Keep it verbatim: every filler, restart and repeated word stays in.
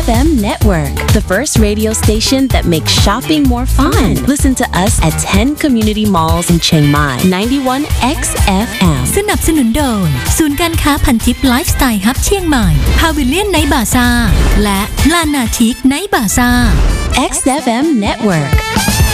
F M Network, the first radio station that makes shopping more fun. Listen to us at ten community malls in Chiang Mai, ninety-one X F M. สนับสนุนโดยศูนย์การค้าพันทิปไลฟ์สไตล์ฮับเชียงใหม่พาวิเลียนไนท์บาซ่าและลานาทิกไนท์บาซ่า X F M Network